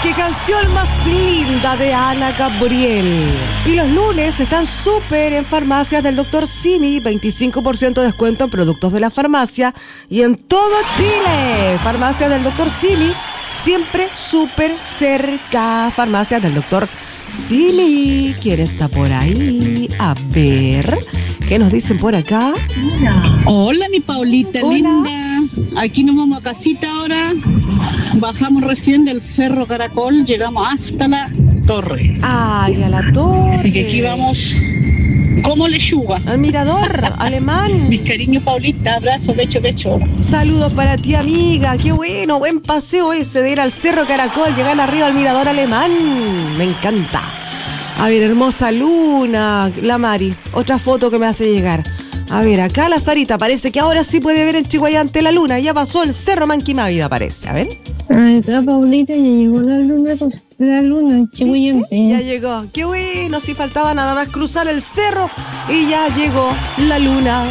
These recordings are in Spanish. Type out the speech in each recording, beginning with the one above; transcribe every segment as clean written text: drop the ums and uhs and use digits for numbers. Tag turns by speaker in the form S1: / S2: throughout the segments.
S1: qué canción más linda de Ana Gabriel. Y los lunes están súper en farmacias del Dr. Simi, 25% de descuento en productos de la farmacia y en todo Chile. Farmacias del Dr. Simi, siempre súper cerca. Farmacias del Dr. Simi. ¿Quién está por ahí? A ver, ¿qué nos dicen por acá?
S2: Hola, mi Paulita.
S1: Hola.
S2: Linda. Aquí nos vamos a casita ahora. Bajamos recién del Cerro Caracol, llegamos hasta la torre.
S1: Ay, a la torre.
S2: Así que aquí vamos como lechuga.
S1: Al mirador alemán.
S2: Mis cariños, Paulita, abrazo, pecho, pecho.
S1: Saludos para ti, amiga. Qué bueno, buen paseo ese de ir al Cerro Caracol, llegar arriba al mirador alemán. Me encanta. A ver, hermosa luna, la Mari. Otra foto que me hace llegar. A ver, acá la Sarita parece que ahora sí puede ver en Chihuayante la luna. Ya pasó el Cerro Manquimávida, parece. A ver.
S3: Acá, Paulita, ya llegó la luna, Chihuayante.
S1: Ya llegó. Qué bueno, sí faltaba nada más cruzar el cerro y ya llegó la luna.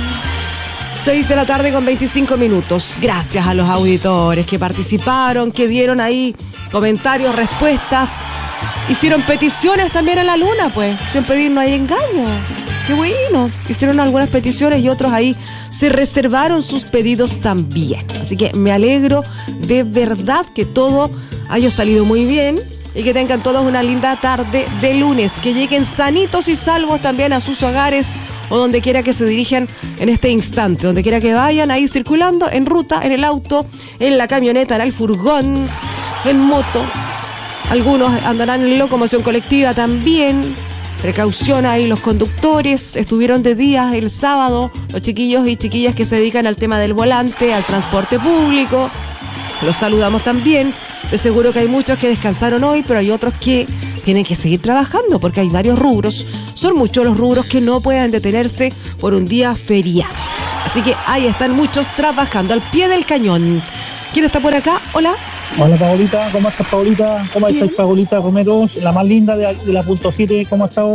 S1: 6 de la tarde con 25 minutos. Gracias a los auditores que participaron, que dieron ahí comentarios, respuestas. Hicieron peticiones también a la luna, pues. Sin pedir no hay engaño. Qué bueno. Hicieron algunas peticiones y otros ahí se reservaron sus pedidos también. Así que me alegro de verdad que todo haya salido muy bien y que tengan todos una linda tarde de lunes. Que lleguen sanitos y salvos también a sus hogares o donde quiera que se dirijan en este instante. Donde quiera que vayan ahí circulando, en ruta, en el auto, en la camioneta, en el furgón, en moto. Algunos andarán en locomoción colectiva también. Precaución ahí los conductores. Estuvieron de día el sábado los chiquillos y chiquillas que se dedican al tema del volante, al transporte público. Los saludamos también. De seguro que hay muchos que descansaron hoy, pero hay otros que tienen que seguir trabajando porque hay varios rubros. Son muchos los rubros que no pueden detenerse por un día feriado. Así que ahí están muchos trabajando al pie del cañón. ¿Quién está por acá? Hola.
S4: Hola, Paulita, ¿cómo estás, Paulita? ¿Cómo estás, Paulita Romeros? La más linda de la punto 7, ¿cómo estás?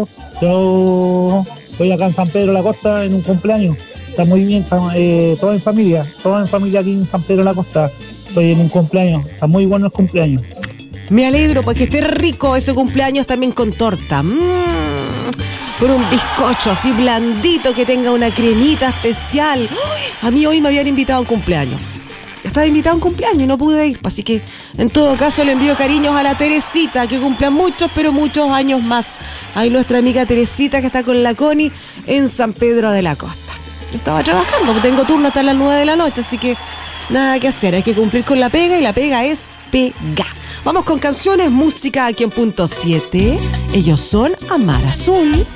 S4: Yo estoy acá en San Pedro de la Costa en un cumpleaños. Está muy bien, todo en familia aquí en San Pedro de la Costa. Estoy en un cumpleaños, está muy bueno el cumpleaños.
S1: Me alegro porque esté rico ese cumpleaños también con torta. Con un bizcocho así blandito que tenga una cremita especial. ¡Ay! A mí hoy me habían invitado a un cumpleaños. Estaba invitado a un cumpleaños y no pude ir, así que en todo caso le envío cariños a la Teresita, que cumpla muchos, pero muchos años más. Ahí nuestra amiga Teresita que está con la Connie en San Pedro de la Costa. Estaba trabajando, tengo turno hasta las 9 de la noche, así que nada que hacer, hay que cumplir con la pega y la pega es pega. Vamos con canciones, música aquí en punto 7. Ellos son Amar Azul.